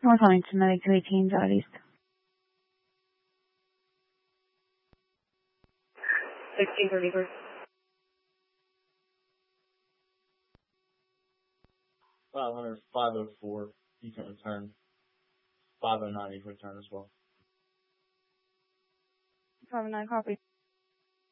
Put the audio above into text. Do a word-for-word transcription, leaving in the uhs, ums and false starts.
North Huntington, nine two eighteen, Southeast. sixteen thirty-three. five hundred, five oh four, you can return. five oh nine, you can return as well. five oh nine, copy.